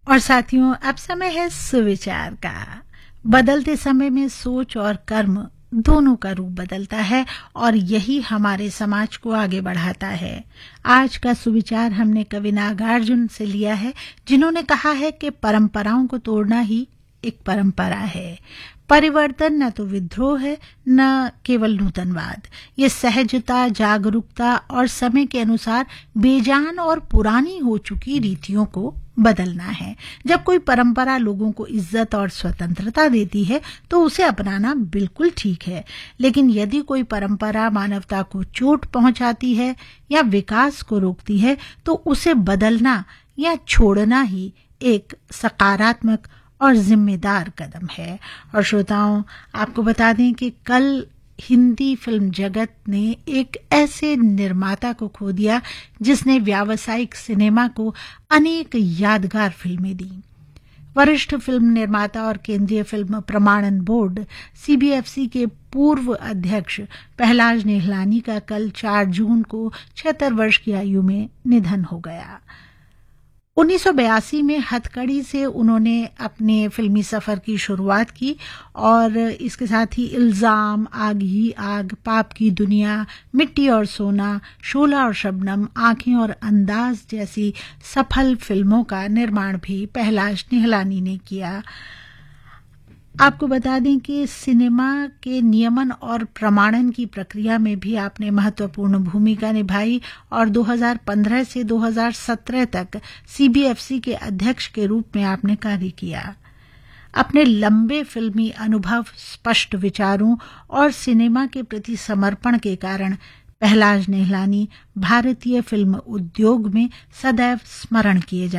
और साथियों, अब समय है सुविचार का। बदलते समय में सोच और कर्म दोनों का रूप बदलता है और यही हमारे समाज को आगे बढ़ाता है। आज का सुविचार हमने कवि नागार्जुन से लिया है, जिन्होंने कहा है कि परंपराओं को तोड़ना ही एक परंपरा है। परिवर्तन न तो विद्रोह है, न केवल नूतनवाद। ये सहजता, जागरूकता और समय के अनुसार बेजान और पुरानी हो चुकी रीतियों को बदलना है। जब कोई परंपरा लोगों को इज्जत और स्वतंत्रता देती है तो उसे अपनाना बिल्कुल ठीक है, लेकिन यदि कोई परंपरा मानवता को चोट पहुंचाती है या विकास को रोकती है तो उसे बदलना या छोड़ना ही एक सकारात्मक और जिम्मेदार कदम है। और श्रोताओं, आपको बता दें कि कल हिंदी फिल्म जगत ने एक ऐसे निर्माता को खो दिया जिसने व्यावसायिक सिनेमा को अनेक यादगार फिल्में दी। वरिष्ठ फिल्म निर्माता और केंद्रीय फिल्म प्रमाणन बोर्ड सीबीएफसी के पूर्व अध्यक्ष पहलाज निहलानी का कल 4 जून को 76 वर्ष की आयु में निधन हो गया। 1982 में हथकड़ी से उन्होंने अपने फिल्मी सफर की शुरुआत की और इसके साथ ही इल्जाम, आग ही आग, पाप की दुनिया, मिट्टी और सोना, शोला और शबनम, आंखें और अंदाज जैसी सफल फिल्मों का निर्माण भी पहलाज निहलानी ने किया। आपको बता दें कि सिनेमा के नियमन और प्रमाणन की प्रक्रिया में भी आपने महत्वपूर्ण भूमिका निभाई और 2015 से 2017 तक सीबीएफसी के अध्यक्ष के रूप में आपने कार्य किया। अपने लंबे फिल्मी अनुभव, स्पष्ट विचारों और सिनेमा के प्रति समर्पण के कारण पहलाज निहलानी भारतीय फिल्म उद्योग में सदैव स्मरण किए